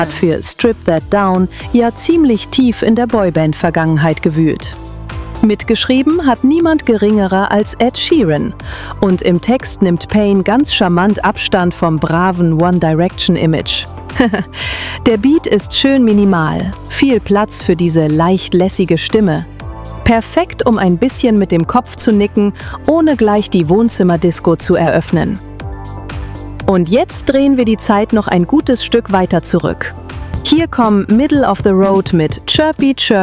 hat für Strip That Down ja ziemlich tief in der Boyband-Vergangenheit gewühlt. Mitgeschrieben hat niemand geringerer als Ed Sheeran. Und im Text nimmt Payne ganz charmant Abstand vom braven One Direction-Image. Der Beat ist schön minimal, viel Platz für diese leicht lässige Stimme. Perfekt, um ein bisschen mit dem Kopf zu nicken, ohne gleich die Wohnzimmerdisco zu eröffnen. Und jetzt drehen wir die Zeit noch ein gutes Stück weiter zurück. Hier kommen Middle of the Road mit Chirpy Chirpy